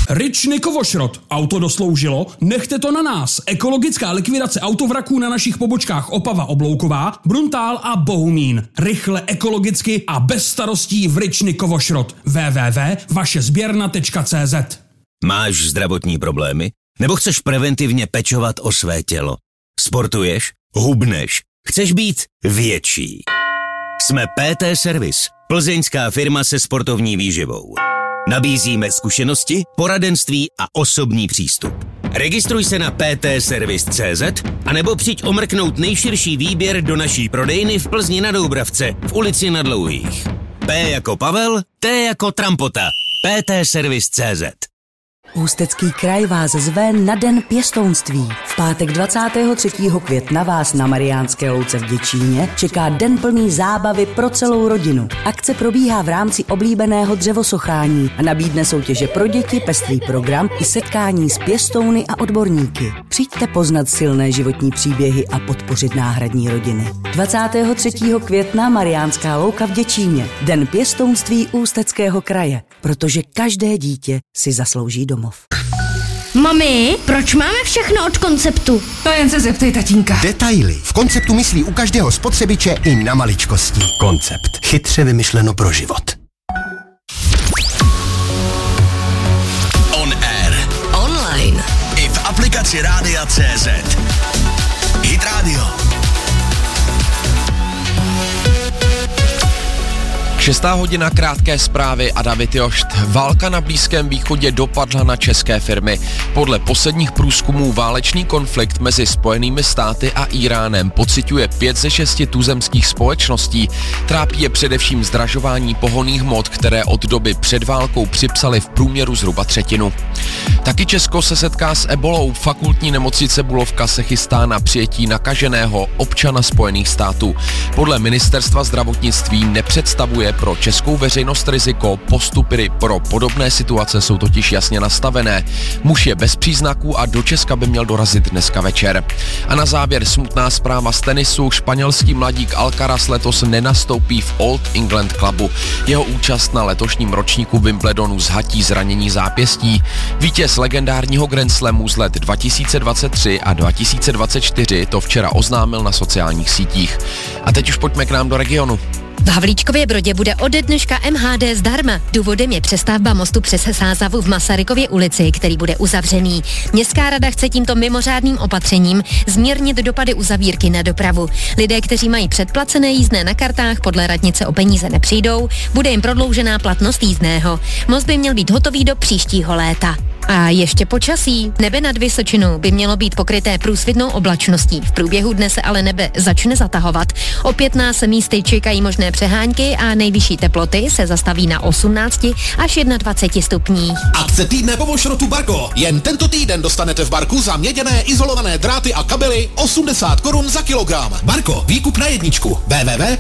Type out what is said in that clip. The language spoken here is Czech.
Ričny Kovošrot. Auto dosloužilo? Nechte to na nás. Ekologická likvidace autovraků na našich pobočkách Opava Oblouková, Bruntál a Bohumín. Rychle, ekologicky a bez starostí v Ričny Kovošrot. www.vašezběrna.cz. Máš zdravotní problémy? Nebo chceš preventivně pečovat o své tělo? Sportuješ? Hubneš? Chceš být větší? Jsme PT Service, plzeňská firma se sportovní výživou. Nabízíme zkušenosti, poradenství a osobní přístup. Registruj se na ptservice.cz a nebo přijď omrknout nejširší výběr do naší prodejny v Plzni na Doubravce v ulici Na Dlouhých. P jako Pavel, T jako Trampota. ptservice.cz. Ústecký kraj vás zve na Den pěstounství. V pátek 23. května vás na Mariánské louce v Děčíně čeká den plný zábavy pro celou rodinu. Akce probíhá v rámci oblíbeného dřevosochání a nabídne soutěže pro děti, pestrý program i setkání s pěstouny a odborníky. Přijďte poznat silné životní příběhy a podpořit náhradní rodiny. 23. května Mariánská louka v Děčíně. Den pěstounství Ústeckého kraje, protože každé dítě si zaslouží domov. Mami, proč máme všechno od Konceptu? To jen se zeptej tatínka. Detaily. V Konceptu myslí u každého spotřebiče i na maličkosti. Koncept. Chytře vymyšleno pro život. On air. Online. I v aplikaci Rádia.cz. Hit Radio. 6. hodina, krátké zprávy a David Jošt. Válka na Blízkém východě dopadla na české firmy. Podle posledních průzkumů válečný konflikt mezi Spojenými státy a Íránem pociťuje 5 ze 6 tuzemských společností. Trápí je především zdražování pohonných hmot, které od doby před válkou připsaly v průměru zhruba třetinu. Taky Česko se setká s ebolou. Fakultní nemocnice Bulovka se chystá na přijetí nakaženého občana Spojených států. Podle ministerstva zdravotnictví nepředstavuje pro českou veřejnost riziko, postupy pro podobné situace jsou totiž jasně nastavené. Muž je bez příznaků a do Česka by měl dorazit dneska večer. A na závěr smutná zpráva z tenisu. Španělský mladík Alcaraz letos nenastoupí v Old England Clubu. Jeho účast na letošním ročníku Wimbledonu zhatí zranění zápěstí. Vítěz legendárního Grand Slamu z let 2023 a 2024 to včera oznámil na sociálních sítích. A teď už pojďme k nám do regionu. V Havlíčkově Brodě bude ode dneška MHD zdarma. Důvodem je přestavba mostu přes Sázavu v Masarykově ulici, který bude uzavřený. Městská rada chce tímto mimořádným opatřením zmírnit dopady uzavírky na dopravu. Lidé, kteří mají předplacené jízdné na kartách, podle radnice o peníze nepřijdou, bude jim prodloužená platnost jízdného. Most by měl být hotový do příštího léta. A ještě počasí. Nebe nad Vysočinou by mělo být pokryté průsvitnou oblačností. V průběhu dne se ale nebe začne zatahovat. Opět nás místy čekají možné přehánky a nejvyšší teploty se zastaví na 18 až 21 stupních. Akce týdne po Vošrotu Barko. Jen tento týden dostanete v Barku za měděné izolované dráty a kabely 80 korun za kilogram. Barko, výkup na jedničku. www